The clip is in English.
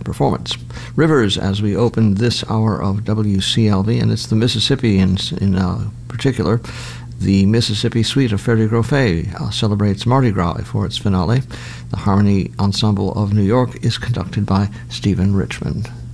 performance. Rivers, as we open this hour of WCLV, and it's the Mississippi in particular. The Mississippi Suite of Freddie Grofé celebrates Mardi Gras for its finale. The Harmony Ensemble of New York is conducted by Stephen Richmond.